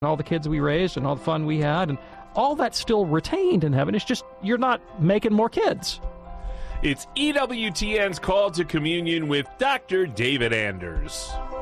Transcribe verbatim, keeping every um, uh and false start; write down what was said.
all the kids we raised and all the fun we had, and all that's still retained in heaven. It's just you're not making more kids. It's E W T N's Call to Communion with Doctor David Anders.